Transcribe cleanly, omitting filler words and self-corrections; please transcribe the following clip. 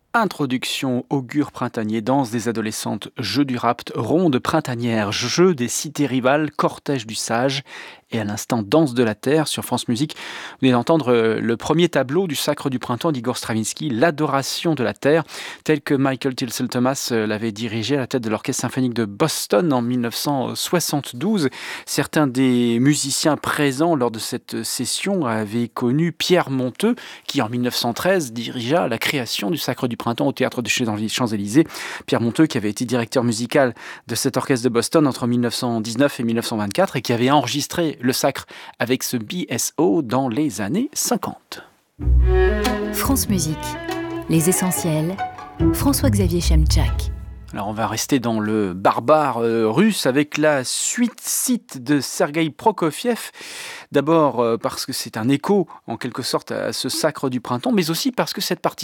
Introduction, augure printanier, danse des adolescentes, jeu du rapt, ronde printanière, jeu des cités rivales, cortège du sage, et à l'instant danse de la terre sur France Musique. Vous venez d'entendre le premier tableau du Sacre du printemps d'Igor Stravinsky, l'adoration de la terre, tel que Michael Tilson Thomas l'avait dirigé à la tête de l'Orchestre symphonique de Boston en 1972. Certains des musiciens présents lors de cette session avaient connu Pierre Monteux, qui en 1913 dirigea la création du Sacre du printemps au théâtre des Champs-Élysées. Pierre Monteux qui avait été directeur musical de cet orchestre de Boston entre 1919 et 1924 et qui avait enregistré le Sacre avec ce BSO dans les années 50. France Musique, les essentiels, François-Xavier Chemchak. Alors on va rester dans le barbare russe avec la suite de Sergueï Prokofiev. D'abord parce que c'est un écho en quelque sorte à ce Sacre du printemps, mais aussi parce que cette partie